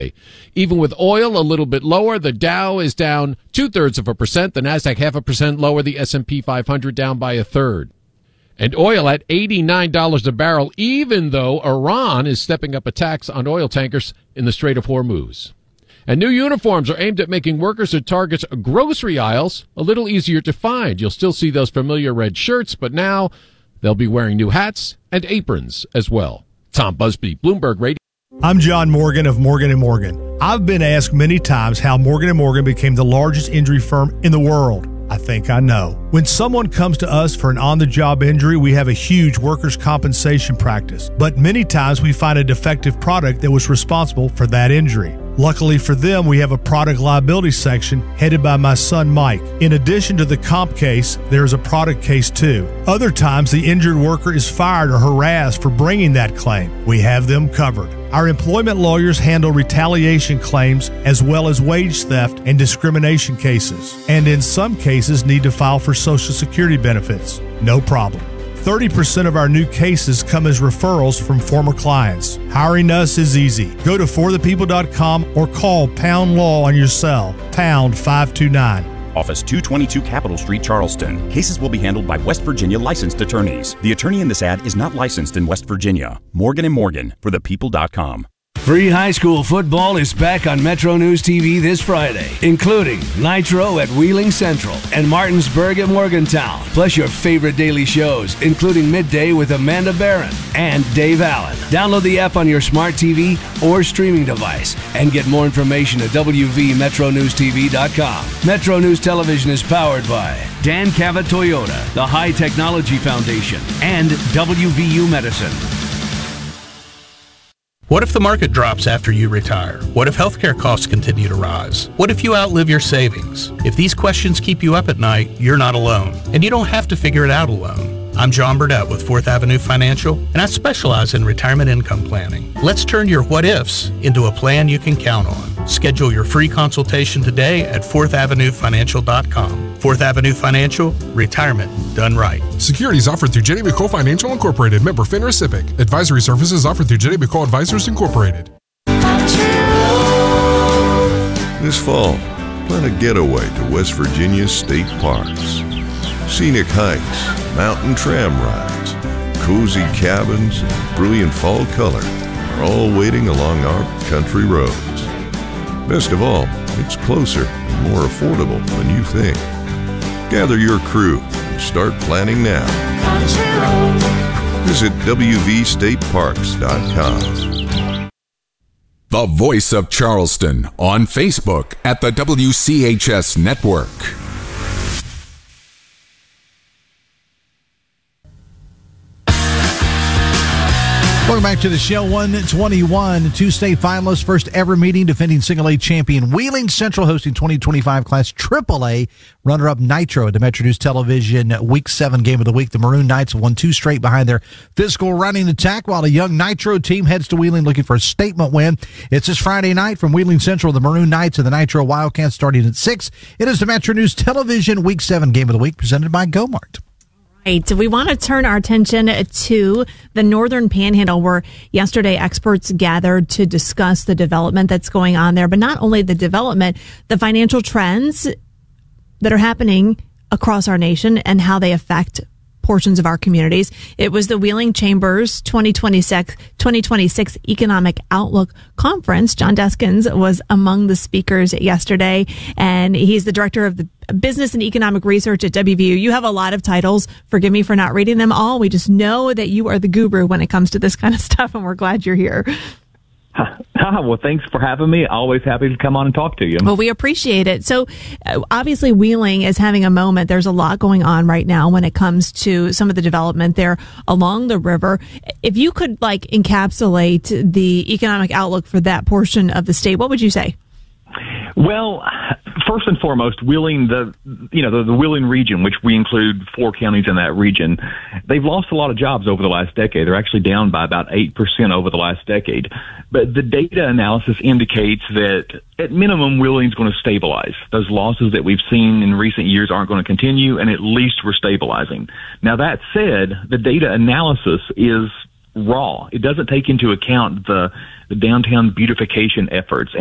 Even with oil a little bit lower, the Dow is down 0.2%, the Nasdaq 0.5% lower, the S&P 500 down by 1/3. And oil at $89 a barrel, even though Iran is stepping up attacks on oil tankers in the Strait of Hormuz. And new uniforms are aimed at making workers at Target's grocery aisles a little easier to find. You'll still see those familiar red shirts, but now they'll be wearing new hats and aprons as well. Tom Busby, Bloomberg Radio. I'm John Morgan of Morgan & Morgan. I've been asked many times how Morgan & Morgan became the largest injury firm in the world. I think I know. When someone comes to us for an on-the-job injury, we have a huge workers' compensation practice. But many times we find a defective product that was responsible for that injury. Luckily for them, we have a product liability section headed by my son Mike. In addition to the comp case, there is a product case too. Other times, the injured worker is fired or harassed for bringing that claim. We have them covered. Our employment lawyers handle retaliation claims as well as wage theft and discrimination cases, and in some cases need to file for Social Security benefits. No problem. 30% of our new cases come as referrals from former clients. Hiring us is easy. Go to forthepeople.com or call Pound Law on your cell, pound 529. Office 222 Capitol Street, Charleston. Cases will be handled by West Virginia licensed attorneys. The attorney in this ad is not licensed in West Virginia. Morgan & Morgan, forthepeople.com. Free high school football is back on Metro News TV this Friday, including Nitro at Wheeling Central and Martinsburg at Morgantown, plus your favorite daily shows, including Midday with Amanda Barron and Dave Allen. Download the app on your smart TV or streaming device and get more information at WVMetroNewsTV.com. Metro News Television is powered by Dan Cavett Toyota, the High Technology Foundation, and WVU Medicine. What if the market drops after you retire? What if healthcare costs continue to rise? What if you outlive your savings? If these questions keep you up at night, you're not alone. And you don't have to figure it out alone. I'm John Burdett with 4th Avenue Financial, and I specialize in retirement income planning. Let's turn your what-ifs into a plan you can count on. Schedule your free consultation today at 4thAvenueFinancial.com. 4th Avenue Financial, retirement done right. Securities offered through Jenny McCole Financial Incorporated, member FINRA SIPC. Advisory services offered through Jenny McCole Advisors Incorporated. This fall, plan a getaway to West Virginia's state parks. Scenic hikes, mountain tram rides, cozy cabins, and brilliant fall color are all waiting along our country roads. Best of all, it's closer and more affordable than you think. Gather your crew and start planning now. Visit WVStateParks.com. The Voice of Charleston on Facebook at the WCHS Network. Welcome back to the show. 121, two state finalists, first ever meeting, defending single A champion Wheeling Central hosting 2025 class AAA runner-up Nitro at the Metro News Television Week 7 Game of the Week. The Maroon Knights have won 2 straight behind their physical running attack, while the young Nitro team heads to Wheeling looking for a statement win. It's this Friday night from Wheeling Central, the Maroon Knights and the Nitro Wildcats starting at 6. It is the Metro News Television Week 7 Game of the Week presented by Go-Mart. Right. We want to turn our attention to the Northern Panhandle, where yesterday experts gathered to discuss the development that's going on there. But not only the development, the financial trends that are happening across our nation and how they affect portions of our communities. It was the Wheeling Chamber's 2026 Economic Outlook Conference. John Deskins was among the speakers yesterday, and he's the director of the Business and Economic Research at WVU. You have a lot of titles. Forgive me for not reading them all. We just know that you are the guru when it comes to this kind of stuff, and we're glad you're here. Well, thanks for having me. Always happy to come on and talk to you. Well, we appreciate it. So obviously Wheeling is having a moment. There's a lot going on right now when it comes to some of the development there along the river. If you could encapsulate the economic outlook for that portion of the state, what would you say? Well, first and foremost, Wheeling, the Wheeling region, which we include 4 counties in that region, they've lost a lot of jobs over the last decade. They're actually down by about 8% over the last decade. But the data analysis indicates that at minimum, Wheeling's going to stabilize. Those losses that we've seen in recent years aren't going to continue, and at least we're stabilizing. Now, that said, the data analysis is raw. It doesn't take into account the downtown beautification efforts